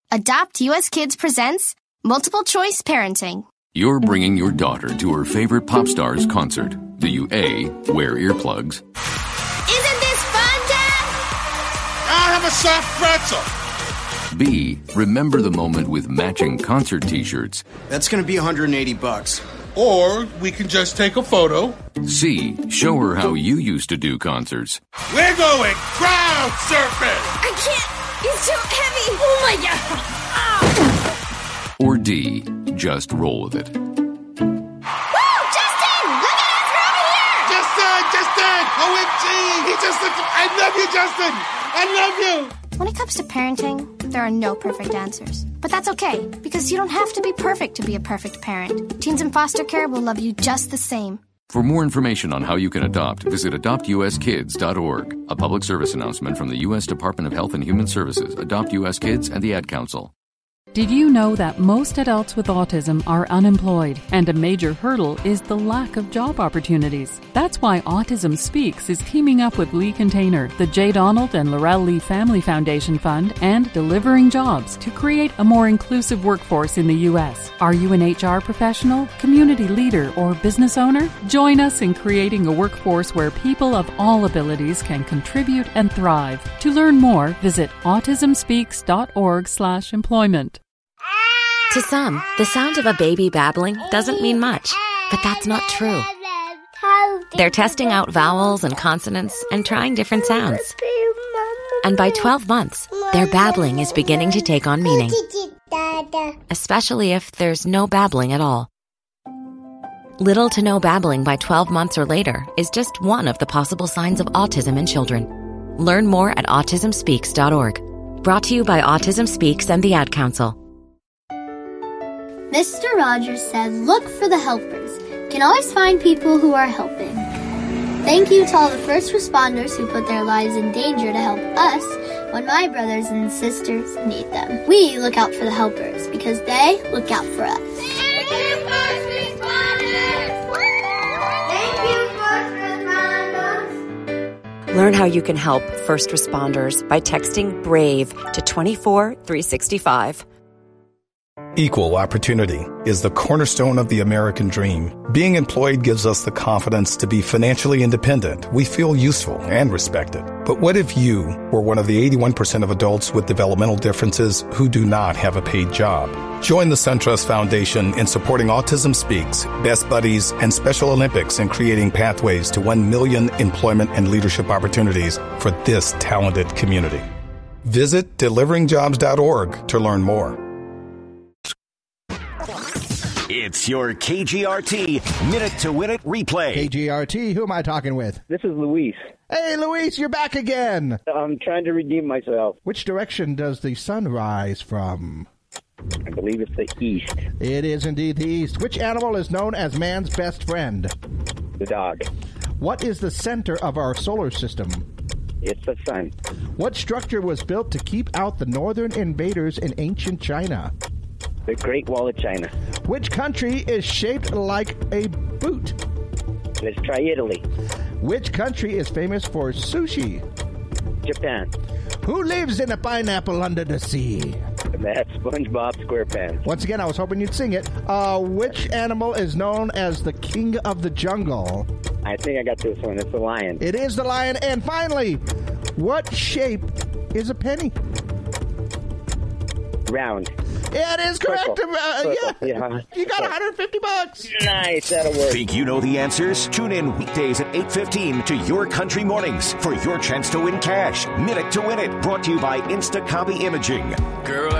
Adopt US Kids presents Multiple Choice Parenting. You're bringing your daughter to her favorite pop star's concert. Do you A, wear earplugs? Isn't this fun, Dad? I'll have a soft pretzel. B, remember the moment with matching concert t-shirts? That's going to be $180. Or we can just take a photo. C, show her how you used to do concerts. We're going crowd surfing. I can't. It's too heavy. Oh, my God. Ah. Or D, just roll with it. Woo! Justin! Look at us. We're over here. Justin! OMG! He just looked. I love you, Justin! I love you! When it comes to parenting, there are no perfect answers. But that's okay, because you don't have to be perfect to be a perfect parent. Teens in foster care will love you just the same. For more information on how you can adopt, visit adoptuskids.org. A public service announcement from the U.S. Department of Health and Human Services, Adopt U.S. Kids, and the Ad Council. Did you know that most adults with autism are unemployed, and a major hurdle is the lack of job opportunities? That's why Autism Speaks is teaming up with Lee Container, the J. Donald and Laurel Lee Family Foundation Fund, and Delivering Jobs to create a more inclusive workforce in the U.S. Are you an HR professional, community leader, or business owner? Join us in creating a workforce where people of all abilities can contribute and thrive. To learn more, visit autismspeaks.org/employment. To some, the sound of a baby babbling doesn't mean much, but that's not true. They're testing out vowels and consonants and trying different sounds. And by 12 months, their babbling is beginning to take on meaning, especially if there's no babbling at all. Little to no babbling by 12 months or later is just one of the possible signs of autism in children. Learn more at autismspeaks.org. Brought to you by Autism Speaks and the Ad Council. Mr. Rogers said, look for the helpers. Can always find people who are helping. Thank you to all the first responders who put their lives in danger to help us when my brothers and sisters need them. We look out for the helpers because they look out for us. Thank you, first responders! Thank you, first responders! Learn how you can help first responders by texting BRAVE to 24365. Equal opportunity is the cornerstone of the American dream. Being employed gives us the confidence to be financially independent. We feel useful and respected. But what if you were one of the 81% of adults with developmental differences who do not have a paid job? Join the SunTrust Foundation in supporting Autism Speaks, Best Buddies, and Special Olympics in creating pathways to 1 million employment and leadership opportunities for this talented community. Visit deliveringjobs.org to learn more. It's your KGRT Minute to Win It replay. KGRT, who am I talking with? This is Luis. Hey, Luis, you're back again. I'm trying to redeem myself. Which direction does the sun rise from? I believe it's the east. It is indeed the east. Which animal is known as man's best friend? The dog. What is the center of our solar system? It's the sun. What structure was built to keep out the northern invaders in ancient China? The Great Wall of China. Which country is shaped like a boot? Let's try Italy. Which country is famous for sushi? Japan. Who lives in a pineapple under the sea? That's SpongeBob SquarePants. Once again, I was hoping you'd sing it. Which animal is known as the king of the jungle? I think I got this one. It's the lion. It is the lion. And finally, what shape is a penny? Round. Yeah, it is correct. Yeah. You got $150. Nice, that'll work. Think you know the answers? Tune in weekdays at 8:15 to Your Country Mornings for your chance to win cash. Minute to Win It, brought to you by Instacopy Imaging. Girl,